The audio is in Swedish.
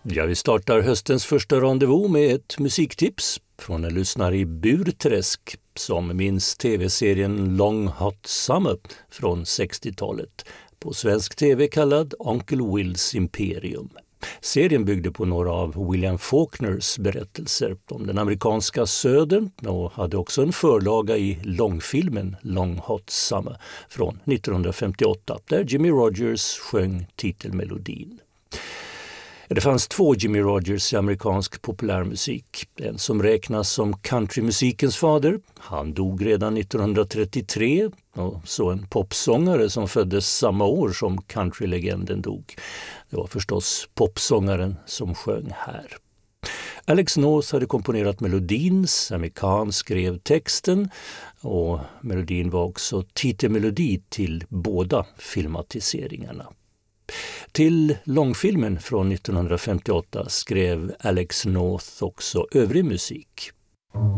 Ja, vi startar höstens första rendezvous med ett musiktips från en lyssnare i Burträsk som minns tv-serien Long Hot Summer från 60-talet. På svensk tv kallad Uncle Wills Imperium. Serien byggde på några av William Faulkners berättelser om den amerikanska södern och hade också en förlaga i långfilmen Long Hot Summer från 1958 där Jimmie Rodgers sjöng titelmelodin. Det fanns två Jimmie Rodgers i amerikansk populärmusik. En som räknas som countrymusikens fader. Han dog redan 1933 och så en popsångare som föddes samma år som countrylegenden dog. Det var förstås popsångaren som sjöng här. Alex North hade komponerat melodin, Sammy Kahn skrev texten och melodin var också titelmelodi till båda filmatiseringarna. Till långfilmen från 1958 skrev Alex North också övrig musik.